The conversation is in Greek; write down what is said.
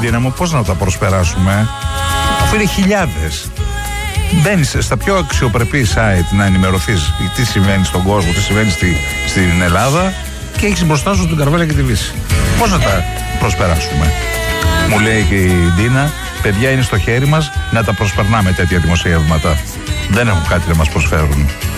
Ντίνα μου, πώς να τα προσπεράσουμε, αφού είναι χιλιάδες. Μπαίνεις στα πιο αξιοπρεπή site να ενημερωθείς τι συμβαίνει στον κόσμο, τι συμβαίνει στην Ελλάδα, και έχεις μπροστά σου την καρβέλα και τη Δύση. Πώς να τα προσπεράσουμε? Μου λέει και η Ντίνα, παιδιά, είναι στο χέρι μας να τα προσπερνάμε τέτοια δημοσιεύματα. Δεν έχουν κάτι να μας προσφέρουν.